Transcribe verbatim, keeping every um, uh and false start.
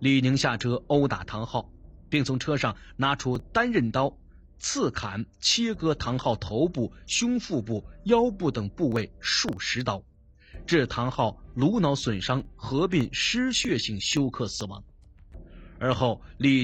李宁下车殴打唐浩，并从车上拿出单刃刀，刺砍切割唐浩头部、胸腹部、腰部等部位数十刀，致唐浩颅脑损伤合并失血性休克死亡。而后李